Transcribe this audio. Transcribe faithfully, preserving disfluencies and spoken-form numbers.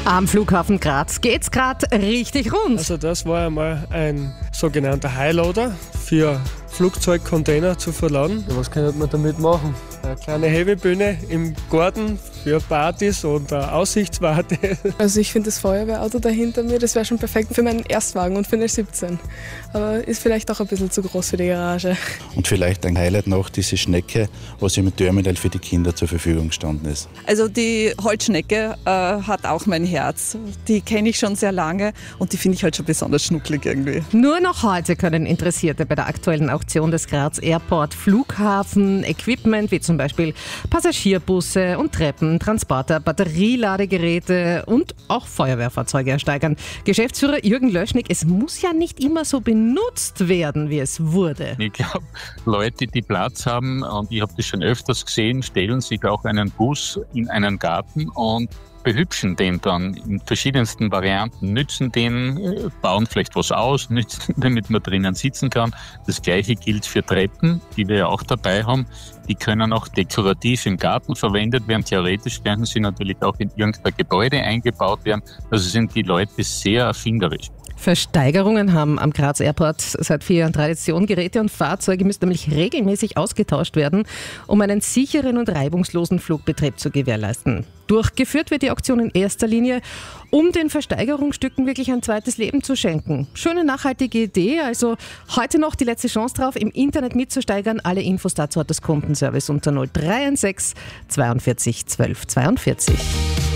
Am Flughafen Graz geht's gerade richtig rund. Also das war einmal ein sogenannter Highloader für Flugzeugcontainer zu verladen. Was kann man damit machen? Eine kleine Hebebühne im Garten für Partys und eine Aussichtswarte. Also ich finde das Feuerwehrauto da hinter mir, das wäre schon perfekt für meinen Erstwagen und für eine siebzehn. Aber ist vielleicht auch ein bisschen zu groß für die Garage. Und vielleicht ein Highlight noch diese Schnecke, was im Terminal für die Kinder zur Verfügung gestanden ist. Also die Holzschnecke äh, hat auch mein Herz. Die kenne ich schon sehr lange und die finde ich halt schon besonders schnucklig irgendwie. Nur noch heute können Interessierte bei der aktuellen Auktion des Graz Airport Flughafen Equipment wie zum Beispiel Passagierbusse und Treppen, Transporter, Batterieladegeräte und auch Feuerwehrfahrzeuge ersteigern. Geschäftsführer Jürgen Löschnig, es muss ja nicht immer so benutzt werden, wie es wurde. Ich glaube, Leute, die Platz haben, und ich habe das schon öfters gesehen, stellen sich auch einen Bus in einen Garten und behübschen den dann in verschiedensten Varianten, nützen den, bauen vielleicht was aus, nützen, damit man drinnen sitzen kann. Das Gleiche gilt für Treppen, die wir ja auch dabei haben. Die können auch dekorativ im Garten verwendet werden. Theoretisch werden sie natürlich auch in irgendein Gebäude eingebaut werden. Also sind die Leute sehr erfinderisch. Versteigerungen haben am Graz Airport seit vier Jahren Tradition. Geräte und Fahrzeuge müssen nämlich regelmäßig ausgetauscht werden, um einen sicheren und reibungslosen Flugbetrieb zu gewährleisten. Durchgeführt wird die Auktion in erster Linie, um den Versteigerungsstücken wirklich ein zweites Leben zu schenken. Schöne nachhaltige Idee, also heute noch die letzte Chance drauf, im Internet mitzusteigern. Alle Infos dazu hat das Kundenservice unter null drei eins sechs zweiundvierzig zwölf zweiundvierzig.